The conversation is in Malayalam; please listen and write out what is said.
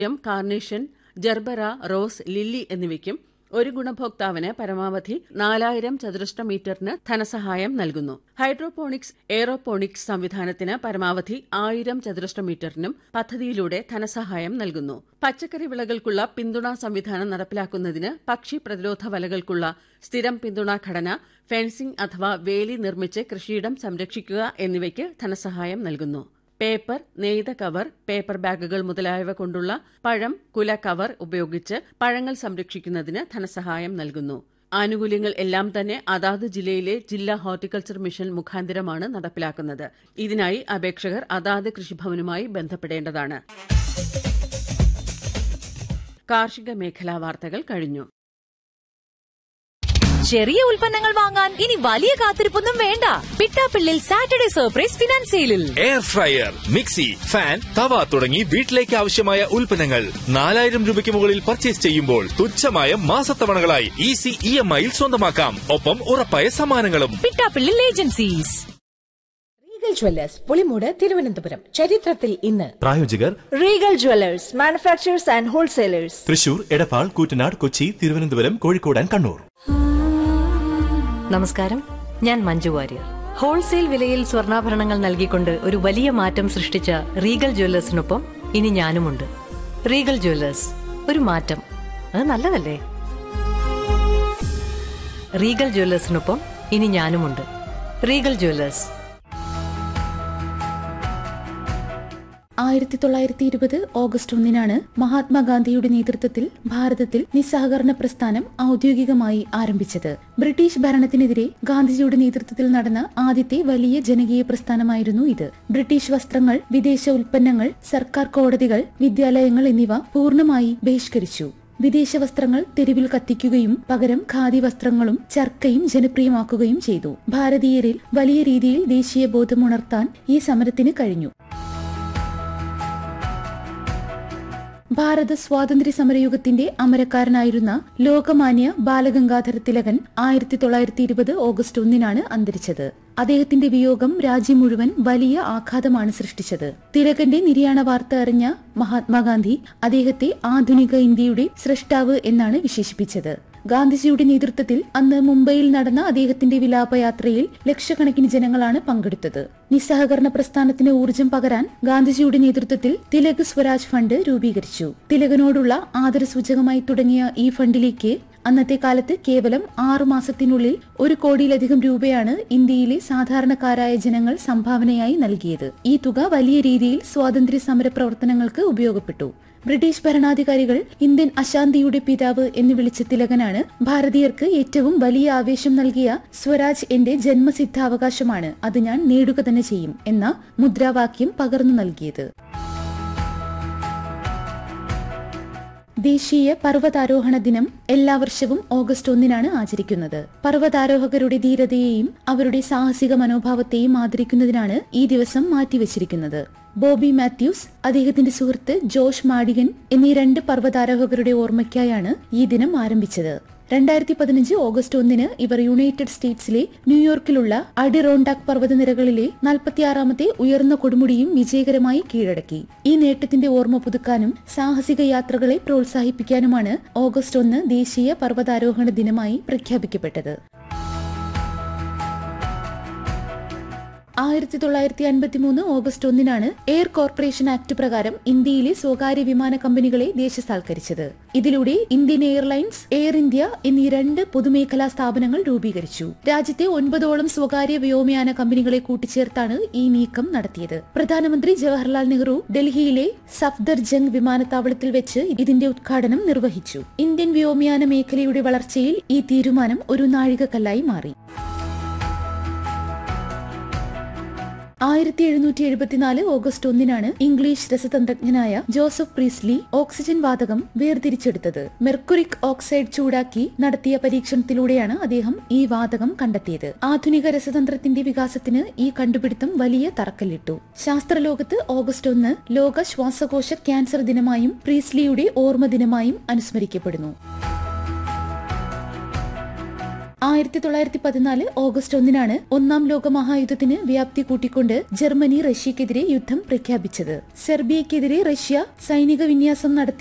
കാർണേഷൻ, ജർബറ, റോസ്, ലില്ലി എന്നിവയ്ക്കും ഒരു ഗുണഭോക്താവിന് പരമാവധി 4000 ചതുരശ്ര മീറ്ററിന് ധനസഹായം നൽകുന്നു. ഹൈഡ്രോപോണിക്സ്, എയറോപോണിക്സ് സംവിധാനത്തിന് പരമാവധി 1000 ചതുരശ്ര മീറ്ററിനും പദ്ധതിയിലൂടെ ധനസഹായം നൽകുന്നു. പച്ചക്കറി വിളകൾക്കുള്ള പിന്തുണാ സംവിധാനം നടപ്പിലാക്കുന്നതിന് പക്ഷി പ്രതിരോധ വലകൾക്കുള്ള സ്ഥിരം പിന്തുണാ ഘടന, ഫെൻസിംഗ് അഥവാ വേലി നിർമ്മിച്ച് കൃഷിയിടം സംരക്ഷിക്കുക എന്നിവയ്ക്ക് ധനസഹായം നൽകുന്നു. പേപ്പർ, നെയ്ത കവർ, പേപ്പർ ബാഗുകൾ മുതലായവ കൊണ്ടുള്ള പഴം, കുല കവർ ഉപയോഗിച്ച് പഴങ്ങൾ സംരക്ഷിക്കുന്നതിന് ധനസഹായം നൽകുന്നു. ആനുകൂല്യങ്ങൾ എല്ലാം തന്നെ അതാത് ജില്ലയിലെ ജില്ലാ ഹോർട്ടിക്കൾച്ചർ മിഷൻ മുഖാന്തിരമാണ് നടപ്പിലാക്കുന്നത്. ഇതിനായി അപേക്ഷകർ അതാത് കൃഷിഭവനുമായി ബന്ധപ്പെടേണ്ടതാണ്. കാർഷിക മേഖലാ വാർത്തകൾ കഴിഞ്ഞു. ചെറിയ ഉൽപ്പന്നങ്ങൾ വാങ്ങാൻ ഇനി വലിയ കാത്തിരിപ്പൊന്നും വേണ്ട. പിട്ടാപ്പിള്ളിൽ സാറ്റർഡേ സർപ്രൈസ് ഫിനാൻസ് സെയിലിൽ എയർ ഫ്രയർ, മിക്സി, ഫാൻ, തവ തുടങ്ങി വീട്ടിലേക്ക് ആവശ്യമായ ഉൽപ്പന്നങ്ങൾ 4000 രൂപയ്ക്ക് മുകളിൽ പർച്ചേസ് ചെയ്യുമ്പോൾ തുച്ഛമായ മാസത്തവണകളായി ഈസി EMI-യിൽ സ്വന്തമാക്കാം. ഒപ്പം ഉറപ്പായ സമ്മാനങ്ങളും. Pittappillil agencies. Regal Jewellers, Pulimoodu, Thiruvananthapuram. ചരിത്രത്തിൽ ഇന്ന്. പ്രായോജകർ Regal Jewellers, manufacturers and wholesalers. Thrissur, Edappal, Koottanad, Kochi, Thiruvananthapuram, Kozhikode and Kannur. നമസ്കാരം, ഞാൻ മഞ്ജു വാര്യർ. ഹോൾസെയിൽ വിലയിൽ സ്വർണ്ണാഭരണങ്ങൾ നൽകിക്കൊണ്ട് ഒരു വലിയ മാറ്റം സൃഷ്ടിച്ച റീഗൽ ജ്വല്ലേഴ്സിനൊപ്പം ഇനി ഞാനുമുണ്ട്. റീഗൽ ജ്വല്ലേഴ്സ്, ഒരു മാറ്റം, അത് നല്ലതല്ലേ? റീഗൽ ജ്വല്ലേഴ്സിനൊപ്പം ഇനി ഞാനുമുണ്ട്. Regal Jewellers. 1920 ഓഗസ്റ്റ് 1 മഹാത്മാഗാന്ധിയുടെ നേതൃത്വത്തിൽ ഭാരതത്തിൽ നിസ്സഹകരണ പ്രസ്ഥാനം ഔദ്യോഗികമായി ആരംഭിച്ചത്. ബ്രിട്ടീഷ് ഭരണത്തിനെതിരെ ഗാന്ധിജിയുടെ നേതൃത്വത്തിൽ നടന്ന ആദ്യത്തെ വലിയ ജനകീയ പ്രസ്ഥാനമായിരുന്നു ഇത്. ബ്രിട്ടീഷ് വസ്ത്രങ്ങൾ, വിദേശ ഉൽപ്പന്നങ്ങൾ, സർക്കാർ കോടതികൾ, വിദ്യാലയങ്ങൾ എന്നിവ പൂർണ്ണമായി ബഹിഷ്കരിച്ചു. വിദേശ വസ്ത്രങ്ങൾ തെരുവിൽ കത്തിക്കുകയും പകരം ഖാദി വസ്ത്രങ്ങളും ചർക്കയും ജനപ്രിയമാക്കുകയും ചെയ്തു. ഭാരതീയരിൽ വലിയ രീതിയിൽ ദേശീയ ബോധമുണർത്താൻ ഈ സമരത്തിന് കഴിഞ്ഞു. ഭാരത സ്വാതന്ത്ര്യ സമരയുഗത്തിന്റെ അമരക്കാരനായിരുന്ന ലോകമാന്യ ബാലഗംഗാധര തിലകൻ 1920 ഓഗസ്റ്റ് 1 അന്തരിച്ചത്. അദ്ദേഹത്തിന്റെ വിയോഗം രാജ്യം മുഴുവൻ വലിയ ആഘാതമാണ് സൃഷ്ടിച്ചത്. തിലകന്റെ നിര്യാണ വാർത്ത അറിഞ്ഞ മഹാത്മാഗാന്ധി അദ്ദേഹത്തെ ആധുനിക ഇന്ത്യയുടെ സ്രഷ്ടാവ് എന്നാണ് വിശേഷിപ്പിച്ചത്. ഗാന്ധിജിയുടെ നേതൃത്വത്തിൽ അന്ന് മുംബൈയിൽ നടന്ന അദ്ദേഹത്തിന്റെ വിലാപയാത്രയിൽ ലക്ഷക്കണക്കിന് ജനങ്ങളാണ് പങ്കെടുത്തത്. നിസ്സഹകരണ പ്രസ്ഥാനത്തിന് ഊർജം പകരാൻ ഗാന്ധിജിയുടെ നേതൃത്വത്തിൽ തിലക് സ്വരാജ് ഫണ്ട് രൂപീകരിച്ചു. തിലകനോടുള്ള ആദരസൂചകമായി തുടങ്ങിയ ഈ ഫണ്ടിലേക്ക് അന്നത്തെ കാലത്ത് കേവലം 6 മാസത്തിനുള്ളിൽ 1 കോടിയിലധികം രൂപയാണ് ഇന്ത്യയിലെ സാധാരണക്കാരായ ജനങ്ങൾ സംഭാവനയായി നൽകിയത്. ഈ തുക വലിയ രീതിയിൽ സ്വാതന്ത്ര്യ സമര പ്രവർത്തനങ്ങൾക്ക് ഉപയോഗപ്പെട്ടു. ബ്രിട്ടീഷ് ഭരണാധികാരികൾ ഇന്ത്യൻ അശാന്തിയുടെ പിതാവ് എന്ന് വിളിച്ച തിലകനാണ് ഭാരതീയർക്ക് ഏറ്റവും വലിയ ആവേശം നൽകിയ സ്വരാജ് എന്റെ ജന്മസിദ്ധാവകാശമാണ്, അത് ഞാൻ നേടുക തന്നെ ചെയ്യും എന്ന മുദ്രാവാക്യം പകർന്നു നൽകിയത്. ദേശീയ പർവ്വതാരോഹണ ദിനം എല്ലാ വർഷവും ഓഗസ്റ്റ് 1 ആചരിക്കുന്നത്. പർവ്വതാരോഹകരുടെ ധീരതയെയും അവരുടെ സാഹസിക മനോഭാവത്തെയും ആദരിക്കുന്നതിനാണ് ഈ ദിവസം മാറ്റിവെച്ചിരിക്കുന്നത്. ബോബി മാത്യൂസ്, അദ്ദേഹത്തിന്റെ സുഹൃത്ത് ജോഷ് മാഡിഗൻ എന്നീ 2 പർവ്വതാരോഹകരുടെ ഓർമ്മയ്ക്കായാണ് ഈ ദിനം ആരംഭിച്ചത്. 2015 ഓഗസ്റ്റ് 1 ഇവർ യുണൈറ്റഡ് സ്റ്റേറ്റ്സിലെ ന്യൂയോർക്കിലുള്ള അഡിറോണ്ടാക് പർവ്വതനിരകളിലെ 46ാമത്തെ ഉയർന്ന കൊടുമുടിയും വിജയകരമായി കീഴടക്കി. ഈ നേട്ടത്തിന്റെ ഓർമ്മ പുതുക്കാനും സാഹസിക യാത്രകളെ പ്രോത്സാഹിപ്പിക്കാനുമാണ് ഓഗസ്റ്റ് 1 ദേശീയ പർവ്വതാരോഹണ ദിനമായി പ്രഖ്യാപിക്കപ്പെട്ടത്. 1953 ഓഗസ്റ്റ് 1 എയർ കോർപ്പറേഷൻ ആക്ട് പ്രകാരം ഇന്ത്യയിലെ സ്വകാര്യ വിമാന കമ്പനികളെ ദേശസാൽക്കരിച്ചത്. ഇതിലൂടെ ഇന്ത്യൻ എയർലൈൻസ്, എയർ ഇന്ത്യ എന്നീ 2 പൊതുമേഖലാ സ്ഥാപനങ്ങൾ രൂപീകരിച്ചു. രാജ്യത്തെ 9ഓളം സ്വകാര്യ വ്യോമയാന കമ്പനികളെ കൂട്ടിച്ചേർത്താണ് ഈ നീക്കം നടത്തിയത്. പ്രധാനമന്ത്രി ജവഹർലാൽ നെഹ്റു ഡൽഹിയിലെ സഫ്ദർജംഗ് വിമാനത്താവളത്തിൽ വെച്ച് ഇതിന്റെ ഉദ്ഘാടനം നിർവഹിച്ചു. ഇന്ത്യൻ വ്യോമയാന മേഖലയുടെ വളർച്ചയിൽ ഈ തീരുമാനം ഒരു നാഴികക്കല്ലായി മാറി. 1774 ഓഗസ്റ്റ് 1 ഇംഗ്ലീഷ് രസതന്ത്രജ്ഞനായ ജോസഫ് പ്രീസ്ലി ഓക്സിജൻ വാതകം വേർതിരിച്ചെടുത്തത്. മെർക്കുറിക് ഓക്സൈഡ് ചൂടാക്കി നടത്തിയ പരീക്ഷണത്തിലൂടെയാണ് അദ്ദേഹം ഈ വാതകം കണ്ടെത്തിയത്. ആധുനിക രസതന്ത്രത്തിന്റെ വികാസത്തിന് ഈ കണ്ടുപിടുത്തം വലിയ തറക്കല്ലിട്ടു. ശാസ്ത്രലോകത്ത് ഓഗസ്റ്റ് 1 ലോക ശ്വാസകോശ ക്യാൻസർ ദിനമായും പ്രീസ്ലിയുടെ ഓർമ്മ ദിനമായും അനുസ്മരിക്കപ്പെടുന്നു. 1914 ഓഗസ്റ്റ് 1 ഒന്നാം ലോക മഹായുദ്ധത്തിന് വ്യാപ്തി കൂട്ടിക്കൊണ്ട് ജർമ്മനി റഷ്യക്കെതിരെ യുദ്ധം പ്രഖ്യാപിച്ചത്. സെർബിയക്കെതിരെ റഷ്യ സൈനിക വിന്യാസം നടത്തി